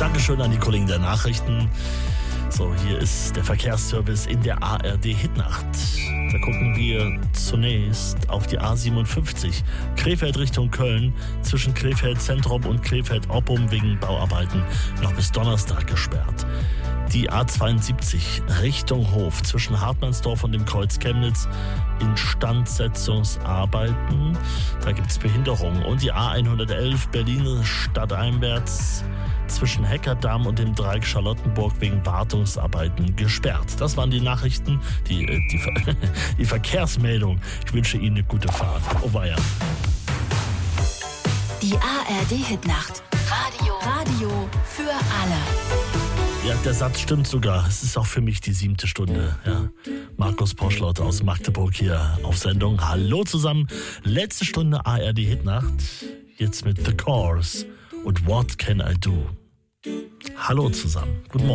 Dankeschön an die Kollegen der Nachrichten. So, hier ist der Verkehrsservice in der ARD Hitnacht. Da gucken wir zunächst auf die A57, Krefeld Richtung Köln, zwischen Krefeld Zentrum und Krefeld Oppum wegen Bauarbeiten noch bis Donnerstag gesperrt. Die A72 Richtung Hof zwischen Hartmannsdorf und dem Kreuz Chemnitz, Instandsetzungsarbeiten, da gibt es Behinderungen. Und die A111 Berlin stadteinwärts zwischen Heckerdamm und dem Dreieck Charlottenburg wegen Wartungsarbeiten gesperrt. Das waren die Nachrichten, die Verkehrsmeldung. Ich wünsche Ihnen eine gute Fahrt. Oh weia. Die ARD Hitnacht. Radio für alle. Ja, der Satz stimmt sogar. Es ist auch für mich die 7. Stunde. Ja. Markus Poschlott aus Magdeburg hier auf Sendung. Hallo zusammen. Letzte Stunde ARD Hitnacht. Jetzt mit The Course und What Can I Do? Hallo zusammen. Guten Morgen.